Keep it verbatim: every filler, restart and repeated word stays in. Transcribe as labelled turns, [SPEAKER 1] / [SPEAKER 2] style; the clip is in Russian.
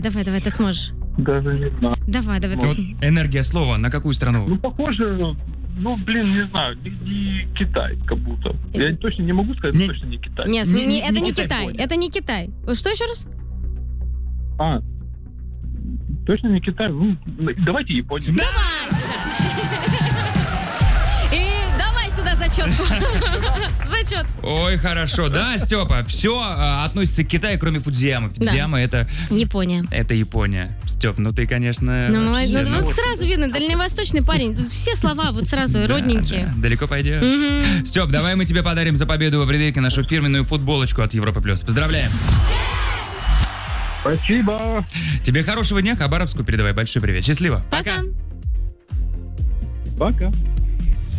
[SPEAKER 1] давай, давай, ты сможешь.
[SPEAKER 2] Даже не знаю.
[SPEAKER 1] Давай, давай, ты
[SPEAKER 3] Вот
[SPEAKER 1] сможешь.
[SPEAKER 3] энергия слова на какую страну?
[SPEAKER 2] Ну, похоже, ну, блин, не знаю, не, не Китай, как будто. Я точно не могу сказать,
[SPEAKER 3] Не-
[SPEAKER 2] точно не Китай.
[SPEAKER 1] Нет,
[SPEAKER 3] Не-
[SPEAKER 1] не-
[SPEAKER 3] не-
[SPEAKER 1] это
[SPEAKER 3] не
[SPEAKER 1] не
[SPEAKER 3] Китай,
[SPEAKER 1] Китай,
[SPEAKER 3] понял.
[SPEAKER 1] это не Китай. Что еще раз?
[SPEAKER 2] А, точно не Китай. Ну, давайте Японию.
[SPEAKER 1] И давай сюда зачетку. Зачет.
[SPEAKER 3] Ой, хорошо. Да, Степа, все относится к Китаю, кроме Фудзиямы. Фудзияма это,
[SPEAKER 1] Япония.
[SPEAKER 3] это Япония. Степ, ну ты, конечно...
[SPEAKER 1] Ну, молодец.
[SPEAKER 3] вообще,
[SPEAKER 1] Ну,
[SPEAKER 3] ну,
[SPEAKER 1] вот сразу видно, дальневосточный парень. Тут все слова вот сразу
[SPEAKER 3] да,
[SPEAKER 1] родненькие.
[SPEAKER 3] да, далеко пойдешь.
[SPEAKER 1] Мгм.
[SPEAKER 3] Степ, давай мы тебе подарим за победу в Эвридейке нашу фирменную футболочку от Европы Плюс. Поздравляем.
[SPEAKER 2] Спасибо.
[SPEAKER 3] Тебе хорошего дня, Хабаровску передавай большой привет. Счастливо.
[SPEAKER 1] Пока.
[SPEAKER 2] Пока.